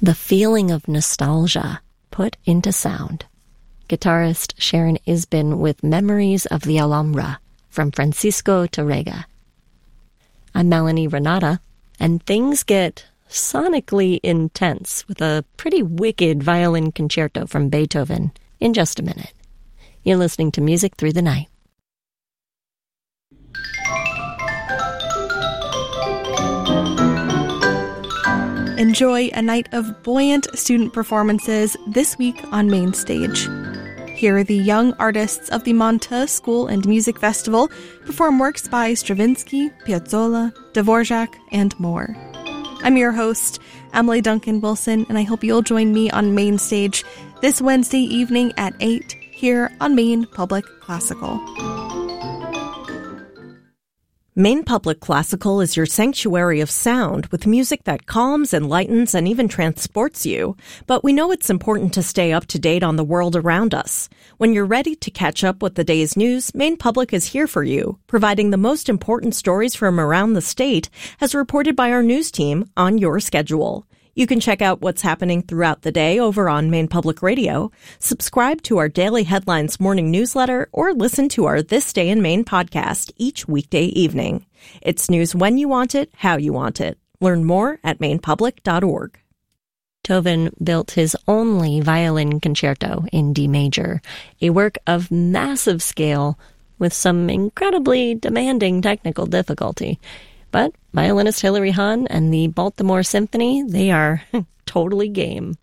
The feeling of nostalgia put into sound. Guitarist Sharon Isbin with Memories of the Alhambra, from Francisco Tárrega. I'm Melanie Renata, and things get sonically intense with a pretty wicked violin concerto from Beethoven in just a minute. You're listening to Music Through the Night. Enjoy a night of buoyant student performances this week on Main Stage. Here are the young artists of the Monta School and Music Festival perform works by Stravinsky, Piazzolla, Dvorak, and more. I'm your host, Emily Duncan Wilson, and I hope you'll join me on Main Stage this Wednesday evening at 8 here on Maine Public Classical. Maine Public Classical is your sanctuary of sound with music that calms, enlightens, and even transports you. But we know it's important to stay up to date on the world around us. When you're ready to catch up with the day's news, Maine Public is here for you, providing the most important stories from around the state as reported by our news team on your schedule. You can check out what's happening throughout the day over on Maine Public Radio, subscribe to our Daily Headlines morning newsletter, or listen to our This Day in Maine podcast each weekday evening. It's news when you want it, how you want it. Learn more at mainepublic.org. Beethoven built his only violin concerto in D major, a work of massive scale with some incredibly demanding technical difficulty. But violinist Hilary Hahn and the Baltimore Symphony, they are totally game.